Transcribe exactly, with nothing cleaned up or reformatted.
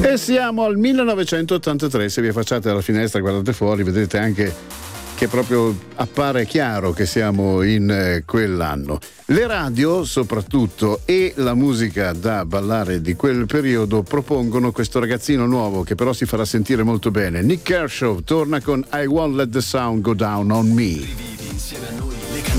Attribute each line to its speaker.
Speaker 1: E siamo al millenovecentottantatré, se vi affacciate alla finestra, guardate fuori, vedete anche che proprio appare chiaro che siamo in eh, quell'anno. Le radio soprattutto e la musica da ballare di quel periodo propongono questo ragazzino nuovo che però si farà sentire molto bene. Nick Kershaw torna con I Won't Let the Sound Go Down on Me.